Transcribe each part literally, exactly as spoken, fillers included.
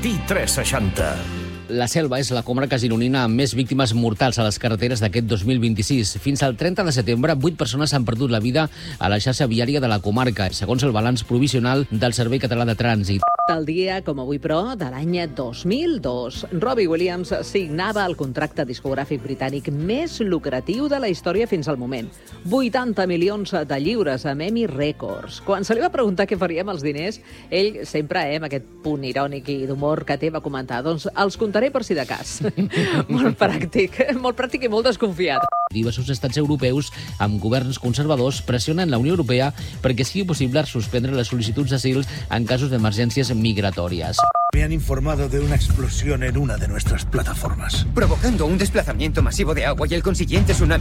Matí tres seixanta. La Selva és la comarca gironina amb més víctimes mortals a les carreteres d'aquest dos mil vint-i-sis. Fins al trenta de setembre, vuit persones han perdut la vida a la xarxa viària de la comarca, segons el balanç provisional del Servei Català de Trànsit. El dia, com avui, però, de l'any dos mil dos, Robbie Williams signava el contracte discogràfic britànic més lucratiu de la història fins al moment. vuitanta milions de lliures amb E M I Records. Quan se li va preguntar què faria amb els diners, ell sempre, eh, amb aquest punt irònic i d'humor que té, va comentar, doncs els contaré per si de cas. Molt pràctic, molt pràctic i molt desconfiat. Diversos estats europeus amb governs conservadors pressionen la Unió Europea perquè sigui possible suspendre les sol·licituds d'asil en casos d'emergències migratòries. Me han informado de una explosión en una de nuestras plataformas, provocando un desplazamiento masivo de agua y el consiguiente tsunami.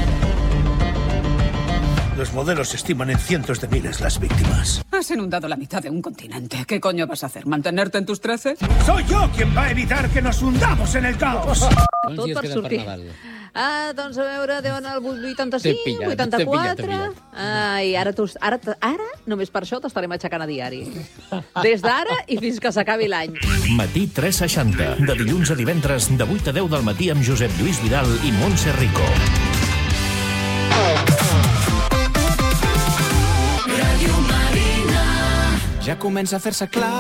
Los modelos estiman en cientos de miles las víctimas. Has inundado la mitad de un continente. ¿Qué coño vas a hacer? ¿Mantenerte en tus trece? Soy yo quien va a evitar que nos hundamos en el caos. Tot per sortir. Ah, doncs a veure, deuen el vuitanta-cinc, T'he pillat, vuitanta-quatre... t'he pillat, t'he Ai, ara, tu, ara, ara, només per això t'estarem aixecant a diari. Des d'ara i fins que s'acabi l'any. Matí tres seixanta. De dilluns a divendres, de vuit a deu del matí amb Josep Lluís Vidal i Montse Rico. Ja comença a fer-se clar